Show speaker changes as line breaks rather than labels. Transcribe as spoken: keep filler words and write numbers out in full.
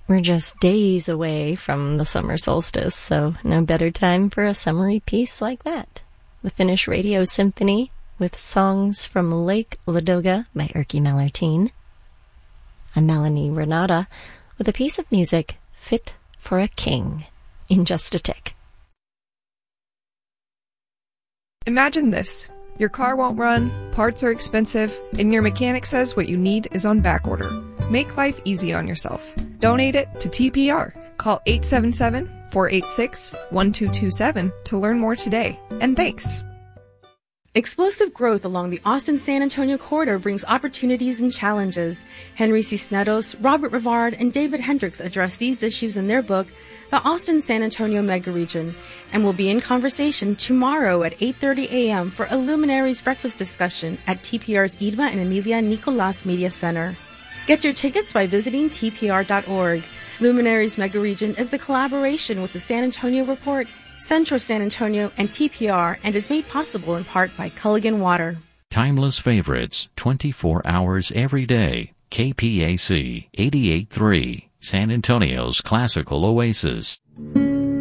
We're just days away from the summer solstice, so no better time for a summery piece like that. The Finnish Radio Symphony with Songs from Lake Ladoga by Erkki Mallertin. I'm Melanie Renata with a piece of music fit for a king in just a tick.
Imagine this. Your car won't run, parts are expensive, and your mechanic says what you need is on back order. Make life easy on yourself. Donate it to T P R. Call eight seven seven, four eight six, one two two seven to learn more today. And thanks.
Explosive growth along the Austin-San Antonio corridor brings opportunities and challenges. Henry Cisneros, Robert Rivard, and David Hendricks address these issues in their book, The Austin-San Antonio Megaregion, and will be in conversation tomorrow at eight thirty a.m. for a Luminaries breakfast discussion at T P R's Idma and Emilia Nicolas Media Center. Get your tickets by visiting T P R dot org. Luminaries Megaregion is the collaboration with the San Antonio Report, Centro San Antonio, and T P R, and is made possible in part by Culligan Water.
Timeless favorites, twenty-four hours every day. K P A C eighty-eight point three, San Antonio's classical oasis.